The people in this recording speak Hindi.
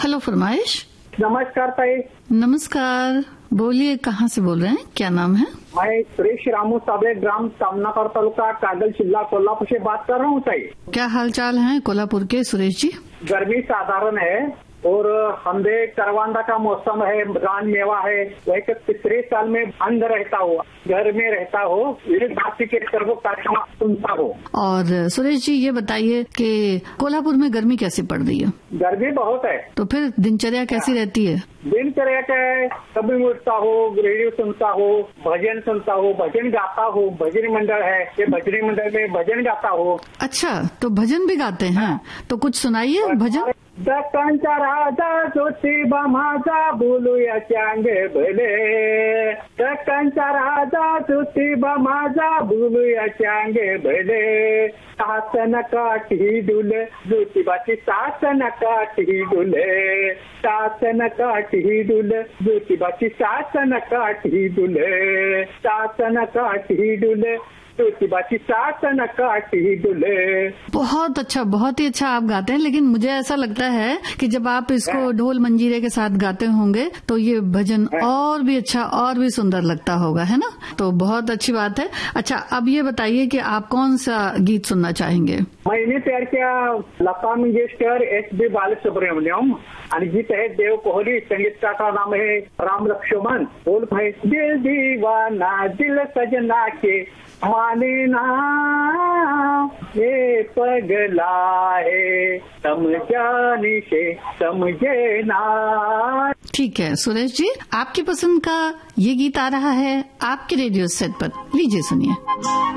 हेलो फरमाइश। नमस्कार ताई। नमस्कार, बोलिए कहाँ से बोल रहे हैं, क्या नाम है? मैं सुरेश रामू साबळे, ग्राम सामनाकर, तालुका कागल, जिला कोल्हापुर से बात कर रहा हूँ ताई। क्या हाल चाल है कोल्हापुर के सुरेश जी? गर्मी साधारण है और हमदे करवांदा का मौसम है, रान मेवा है। वही तीसरे साल में अंध रहता हो, घर में रहता हो, बाकी के सर्व कार्यक्रम सुनता हो। और सुरेश जी ये बताइए कि कोल्हापुर में गर्मी कैसी पड़ रही है? गर्मी बहुत है। तो फिर दिनचर्या कैसी रहती है? दिनचर्या क्या है, कभी उठता हो, रेडियो सुनता हो, भजन सुनता हो, भजन गाता हो। भजन मंडल है, ये भजन मंडल में भजन गाता हो। अच्छा, तो भजन भी गाते हैं, तो कुछ सुनाइए भजन। दक्कनचा राजा ज्योतिबा माझा, बोलूया चांगे भले। दक्कनचा राजा ज्योतिबा माझा, बोलूया चांगे भले। सासन काठी डुले, ज्योतिबाची सासन काठी डुले। सासन काठी डुले, ज्योतिबाची सासन काठी डुले। सासन काठी डुले, ज्योतिबाची सासन काठी डुले। बहुत अच्छा, बहुत ही अच्छा आप गाते हैं, लेकिन मुझे ऐसा लगता है कि जब आप इसको ढोल मंजीरे के साथ गाते होंगे तो ये भजन और भी अच्छा और भी सुंदर लगता होगा, है ना? तो बहुत अच्छी बात है। अच्छा, अब ये बताइए कि आप कौन सा गीत सुनना चाहेंगे? मैंने तयार किया लता मंगेशकर, एस.पी. बालसुब्रमण्यम, आणि गीत है देव कोहली, संगीतकार का नाम है राम लक्ष्मण। बोल भाई, दिल दीवाना दिल सजना के माने ना, ये पगला है समझाने से समझे ना। ठीक है सुरेश जी, आपकी पसंद का ये गीत आ रहा है आपके रेडियो सेट पर, लीजिए सुनिए।